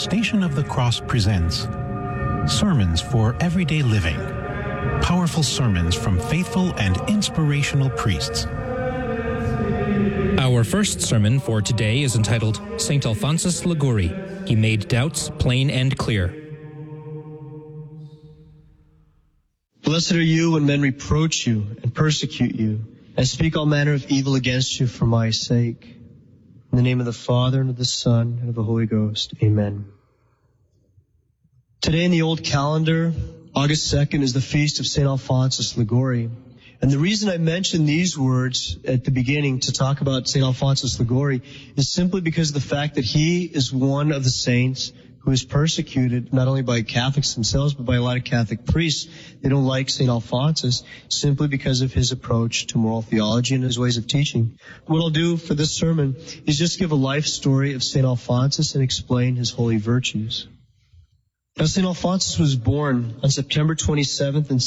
Station of the Cross presents Sermons for Everyday Living. Powerful sermons from faithful and inspirational priests. Our first sermon for today is entitled St. Alphonsus Liguori. He made doubts plain and clear. Blessed are you when men reproach you and persecute you and speak all manner of evil against you for my sake. In the name of the Father, and of the Son, and of the Holy Ghost. Amen. Today in the old calendar, August 2nd, is the feast of St. Alphonsus Liguori. And the reason I mention these words at the beginning to talk about St. Alphonsus Liguori is simply because of the fact that he is one of the saints who is persecuted not only by Catholics themselves, but by a lot of Catholic priests. They don't like St. Alphonsus simply because of his approach to moral theology and his ways of teaching. What I'll do for this sermon is just give a life story of St. Alphonsus and explain his holy virtues. Now, St. Alphonsus was born on September 27th in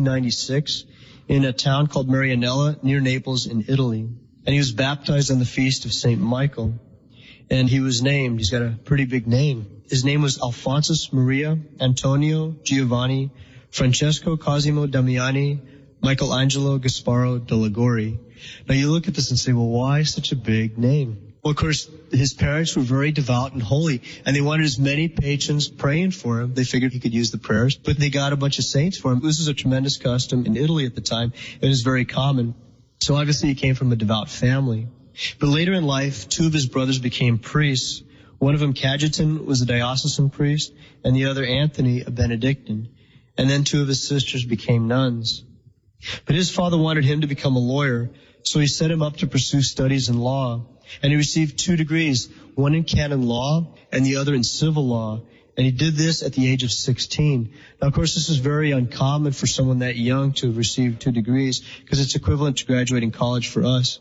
1696 in a town called Marianella near Naples in Italy. And he was baptized on the feast of St. Michael. And he was named, he's got a pretty big name. His name was Alphonsus Maria Antonio Giovanni Francesco Cosimo Damiani Michelangelo Gasparo de Liguori. Now you look at this and say, well, why such a big name? Well, of course, his parents were very devout and holy, and they wanted as many patrons praying for him. They figured he could use the prayers, but they got a bunch of saints for him. This was a tremendous custom in Italy at the time. It was very common. So obviously he came from a devout family. But later in life, two of his brothers became priests. One of them, Cajetan, was a diocesan priest, and the other, Anthony, a Benedictine. And then two of his sisters became nuns. But his father wanted him to become a lawyer, so he set him up to pursue studies in law. And he received 2 degrees, one in canon law and the other in civil law. And he did this at the age of 16. Now, of course, this is very uncommon for someone that young to receive 2 degrees because it's equivalent to graduating college for us.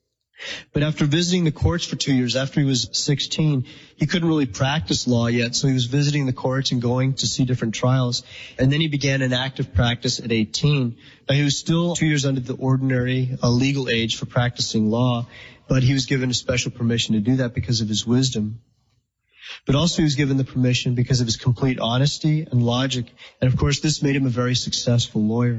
But after visiting the courts for 2 years, after he was 16, he couldn't really practice law yet, so he was visiting the courts and going to see different trials. And then he began an active practice at 18. Now, he was still 2 years under the ordinary legal age for practicing law, but he was given a special permission to do that because of his wisdom. But also he was given the permission because of his complete honesty and logic. And of course, this made him a very successful lawyer.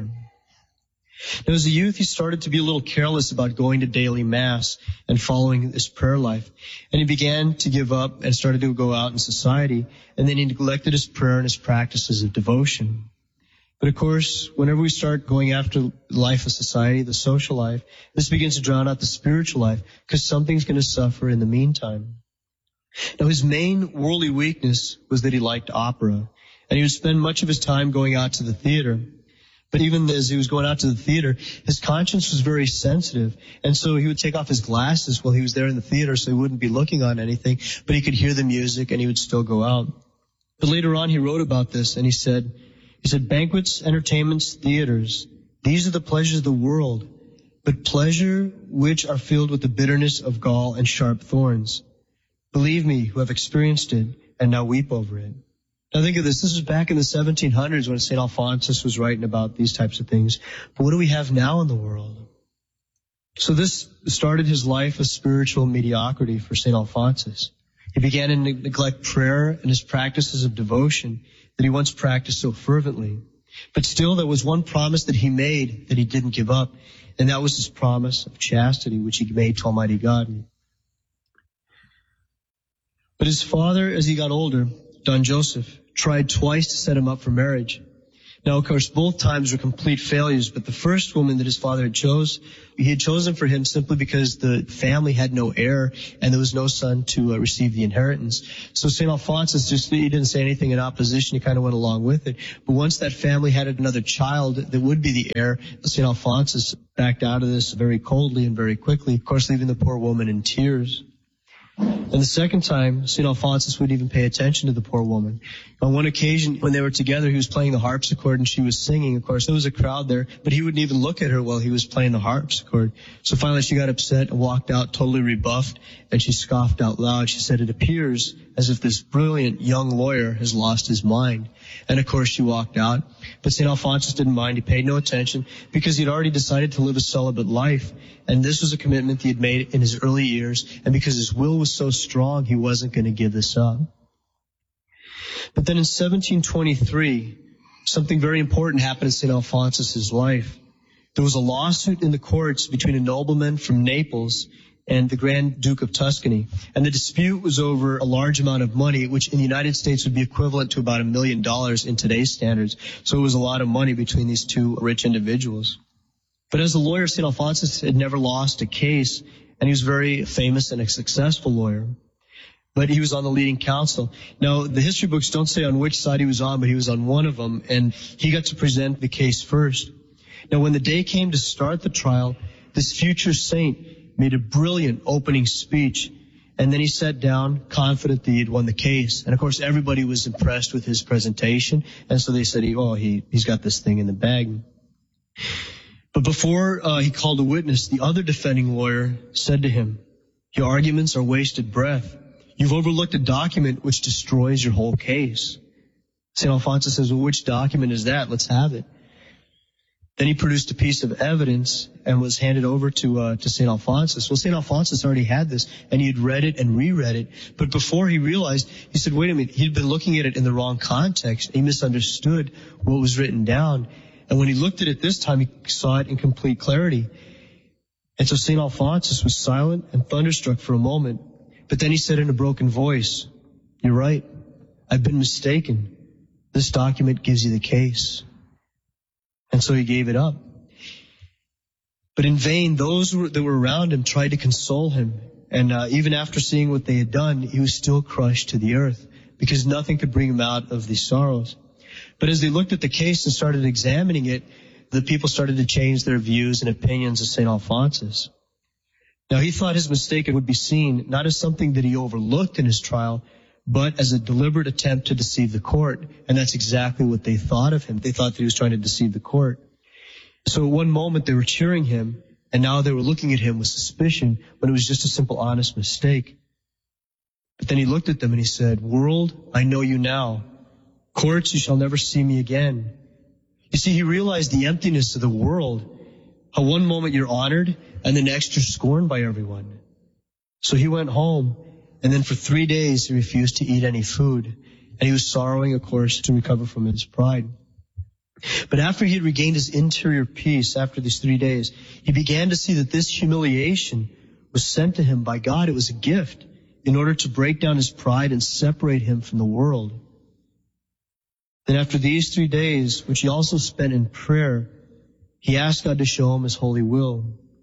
Now, as a youth, he started to be a little careless about going to daily mass and following his prayer life. And he began to give up and started to go out in society. And then he neglected his prayer and his practices of devotion. But of course, whenever we start going after life of society, the social life, this begins to drown out the spiritual life because something's going to suffer in the meantime. Now, his main worldly weakness was that he liked opera. And he would spend much of his time going out to the theater. But even as he was going out to the theater, his conscience was very sensitive. And so he would take off his glasses while he was there in the theater so he wouldn't be looking on anything, but he could hear the music and he would still go out. But later on he wrote about this and he said, banquets, entertainments, theaters, these are the pleasures of the world, but pleasure which are filled with the bitterness of gall and sharp thorns. Believe me, who have experienced it and now weep over it. Now think of this. This was back in the 1700s when St. Alphonsus was writing about these types of things. But what do we have now in the world? So this started his life of spiritual mediocrity for St. Alphonsus. He began to neglect prayer and his practices of devotion that he once practiced so fervently. But still, there was one promise that he made that he didn't give up, and that was his promise of chastity, which he made to Almighty God. But his father, as he got older, Don Joseph, tried twice to set him up for marriage. Now, of course, both times were complete failures, but the first woman that his father had he had chosen for him simply because the family had no heir and there was no son to receive the inheritance. So St. Alphonsus he didn't say anything in opposition. He kind of went along with it. But once that family had another child that would be the heir, St. Alphonsus backed out of this very coldly and very quickly, of course, leaving the poor woman in tears. And the second time, St. Alphonsus wouldn't even pay attention to the poor woman. On one occasion, when they were together, he was playing the harpsichord and she was singing. Of course, there was a crowd there, but he wouldn't even look at her while he was playing the harpsichord. So finally she got upset and walked out totally rebuffed, and she scoffed out loud. She said, "It appears as if this brilliant young lawyer has lost his mind." And of course she walked out. But St. Alphonsus didn't mind. He paid no attention because he'd already decided to live a celibate life. And this was a commitment he had made in his early years. And because his will was so strong, he wasn't going to give this up. But then in 1723, something very important happened in St. Alphonsus' life. There was a lawsuit in the courts between a nobleman from Naples and the Grand Duke of Tuscany. And the dispute was over a large amount of money, which in the United States would be equivalent to about $1 million in today's standards. So it was a lot of money between these two rich individuals. But as a lawyer, St. Alphonsus had never lost a case, and he was very famous and a successful lawyer. But he was on the leading counsel. Now, the history books don't say on which side he was on, but he was on one of them, and he got to present the case first. Now, when the day came to start the trial, this future saint made a brilliant opening speech, and then he sat down confident that he had won the case. And of course, everybody was impressed with his presentation, and so they said, he's got this thing in the bag. But before he called a witness, the other defending lawyer said to him, "Your arguments are wasted breath. You've overlooked a document which destroys your whole case." St. Alphonsus says, "Well, which document is that? Let's have it." Then he produced a piece of evidence and was handed over to St. Alphonsus. Well, St. Alphonsus already had this, and he had read it and reread it. But before he realized, he said, wait a minute, he'd been looking at it in the wrong context. He misunderstood what was written down. And when he looked at it this time, he saw it in complete clarity. And so St. Alphonsus was silent and thunderstruck for a moment. But then he said in a broken voice, "You're right. I've been mistaken. This document gives you the case." And so he gave it up. But in vain, those that were around him tried to console him. And even after seeing what they had done, he was still crushed to the earth because nothing could bring him out of these sorrows. But as they looked at the case and started examining it, the people started to change their views and opinions of St. Alphonsus. Now, he thought his mistake would be seen not as something that he overlooked in his trial, but as a deliberate attempt to deceive the court. And that's exactly what they thought of him. They thought that he was trying to deceive the court. So at one moment they were cheering him, and now they were looking at him with suspicion, when it was just a simple, honest mistake. But then he looked at them and he said, "World, I know you now. Courts, you shall never see me again." You see, he realized the emptiness of the world, how one moment you're honored and the next you're scorned by everyone. So he went home, and then for 3 days he refused to eat any food, and he was sorrowing, of course, to recover from his pride. But after he had regained his interior peace after these 3 days, he began to see that this humiliation was sent to him by God. It was a gift in order to break down his pride and separate him from the world. Then after these 3 days, which he also spent in prayer, he asked God to show him his holy will.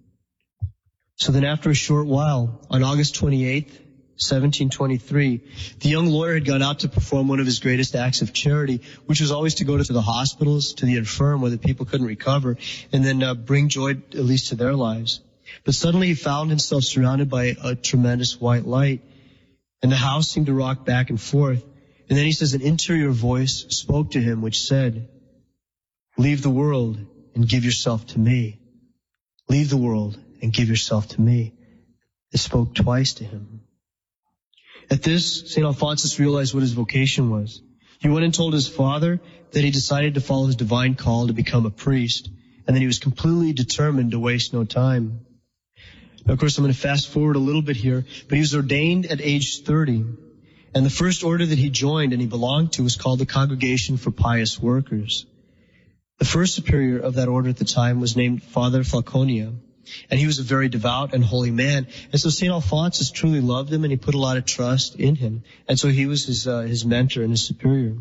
So then after a short while, on August 28th, 1723, the young lawyer had gone out to perform one of his greatest acts of charity, which was always to go to the hospitals, to the infirm, where the people couldn't recover, and then bring joy at least to their lives. But suddenly he found himself surrounded by a tremendous white light, and the house seemed to rock back and forth. And then he says an interior voice spoke to him, which said, "Leave the world and give yourself to me. Leave the world and give yourself to me." It spoke twice to him. At this, St. Alphonsus realized what his vocation was. He went and told his father that he decided to follow his divine call to become a priest, and then he was completely determined to waste no time. Now, of course, I'm going to fast forward a little bit here, but he was ordained at age 30. And the first order that he joined and he belonged to was called the Congregation for Pious Workers. The first superior of that order at the time was named Father Falconia, and he was a very devout and holy man. And so St. Alphonsus truly loved him, and he put a lot of trust in him. And so he was his mentor and his superior.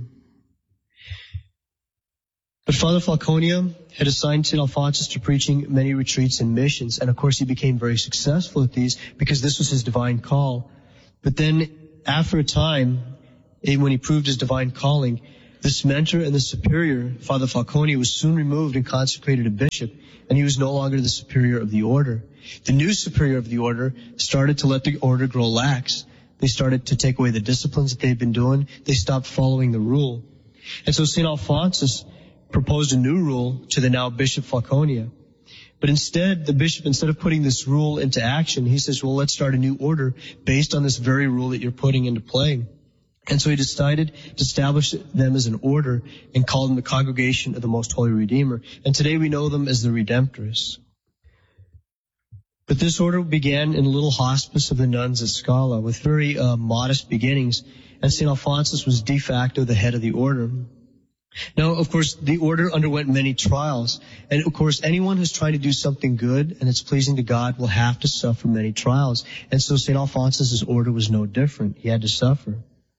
But Father Falconia had assigned St. Alphonsus to preaching many retreats and missions, and of course he became very successful at these because this was his divine call. But then after a time, when he proved his divine calling, this mentor and the superior, Father Falconia, was soon removed and consecrated a bishop, and he was no longer the superior of the order. The new superior of the order started to let the order grow lax. They started to take away the disciplines that they had been doing. They stopped following the rule. And so St. Alphonsus proposed a new rule to the now Bishop Falconia. But instead, the bishop, instead of putting this rule into action, he says, well, let's start a new order based on this very rule that you're putting into play. And so he decided to establish them as an order and call them the Congregation of the Most Holy Redeemer. And today we know them as the Redemptorists. But this order began in a little hospice of the nuns at Scala with very modest beginnings, and St. Alphonsus was de facto the head of the order. Now, of course, the order underwent many trials, and of course, anyone who's trying to do something good and it's pleasing to God will have to suffer many trials. And so St. Alphonsus' order was no different. He had to suffer.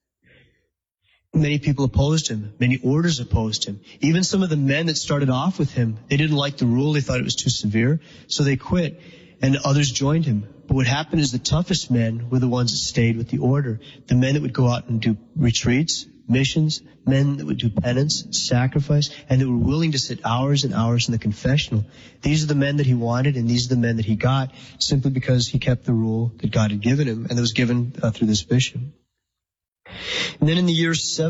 Many people opposed him. Many orders opposed him. Even some of the men that started off with him, they didn't like the rule. They thought it was too severe, so they quit, and others joined him. But what happened is the toughest men were the ones that stayed with the order. The men that would go out and do retreats, missions, men that would do penance, sacrifice, and that were willing to sit hours and hours in the confessional. These are the men that he wanted, and these are the men that he got simply because he kept the rule that God had given him, and that was given through this bishop. And then in the year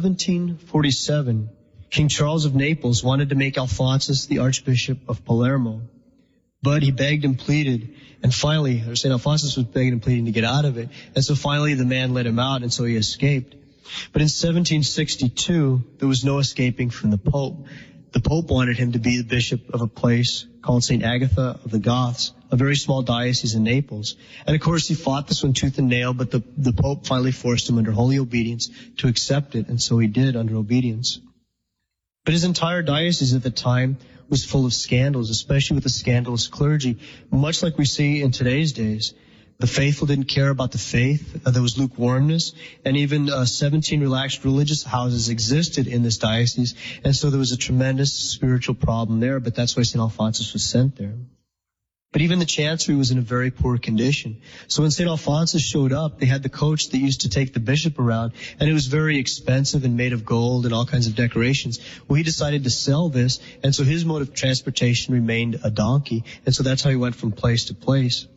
1747, King Charles of Naples wanted to make Alphonsus the Archbishop of Palermo. But he begged and pleaded, and finally, St. Alphonsus was begging and pleading to get out of it, and so finally the man let him out, and so he escaped. But in 1762, there was no escaping from the Pope. The Pope wanted him to be the bishop of a place called St. Agatha of the Goths, a very small diocese in Naples. And of course, he fought this one tooth and nail, but the Pope finally forced him under holy obedience to accept it, and so he did under obedience. But his entire diocese at the time was full of scandals, especially with the scandalous clergy, much like we see in today's days. The faithful didn't care about the faith. There was lukewarmness, and even 17 relaxed religious houses existed in this diocese, and so there was a tremendous spiritual problem there, but that's why St. Alphonsus was sent there. But even the chancery was in a very poor condition. So when St. Alphonsus showed up, they had the coach that used to take the bishop around, and it was very expensive and made of gold and all kinds of decorations. Well, he decided to sell this, and so his mode of transportation remained a donkey, and so that's how he went from place to place.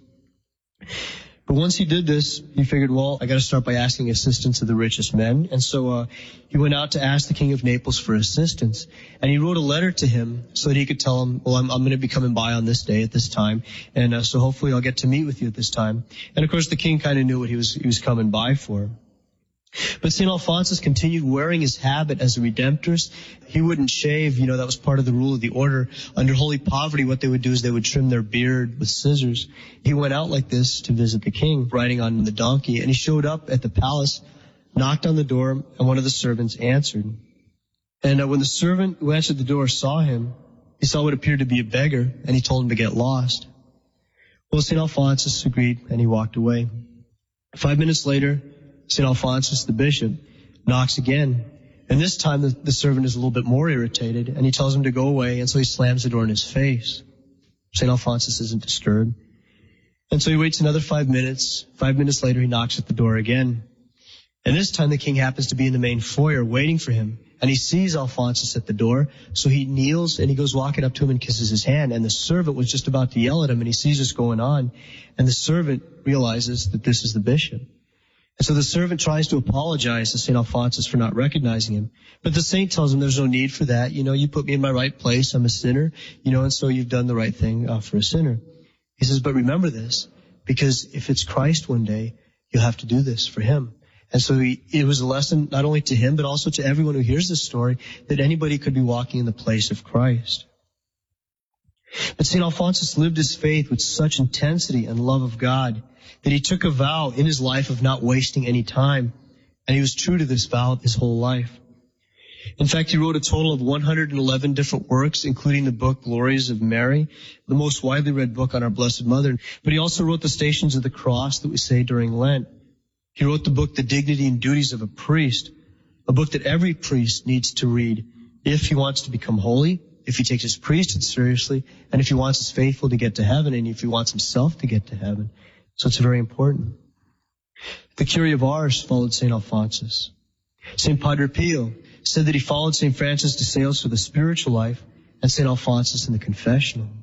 But once he did this, he figured, well, I got to start by asking assistance of the richest men. And so he went out to ask the King of Naples for assistance. And he wrote a letter to him so that he could tell him, well, I'm going to be coming by on this day at this time. And so hopefully I'll get to meet with you at this time. And of course, the king kind of knew what he was coming by for. But St. Alphonsus continued wearing his habit as a redemptorist. He wouldn't shave, that was part of the rule of the order. Under holy poverty, what they would do is they would trim their beard with scissors. He went out like this to visit the king, riding on the donkey, and he showed up at the palace, knocked on the door, and one of the servants answered. And when the servant who answered the door saw him, he saw what appeared to be a beggar, and he told him to get lost. Well, St. Alphonsus agreed, and he walked away. 5 minutes later, St. Alphonsus, the bishop, knocks again. And this time the servant is a little bit more irritated, and he tells him to go away, and so he slams the door in his face. St. Alphonsus isn't disturbed. And so he waits another 5 minutes. 5 minutes later, he knocks at the door again. And this time the king happens to be in the main foyer waiting for him. And he sees Alphonsus at the door, so he kneels and he goes walking up to him and kisses his hand. And the servant was just about to yell at him, and he sees what's going on. And the servant realizes that this is the bishop. And so the servant tries to apologize to St. Alphonsus for not recognizing him. But the saint tells him there's no need for that. You put me in my right place. I'm a sinner, and so you've done the right thing for a sinner. He says, but remember this, because if it's Christ one day, you'll have to do this for him. And so it was a lesson not only to him, but also to everyone who hears this story, that anybody could be walking in the place of Christ. But St. Alphonsus lived his faith with such intensity and love of God that he took a vow in his life of not wasting any time, and he was true to this vow his whole life. In fact, he wrote a total of 111 different works, including the book Glories of Mary, the most widely read book on our Blessed Mother. But he also wrote the Stations of the Cross that we say during Lent. He wrote the book The Dignity and Duties of a Priest, a book that every priest needs to read if he wants to become holy, if he takes his priesthood seriously, and if he wants his faithful to get to heaven, and if he wants himself to get to heaven. So it's very important. The Curé of Ars followed St. Alphonsus. St. Padre Pio said that he followed St. Francis de Sales for the spiritual life and St. Alphonsus in the confessional.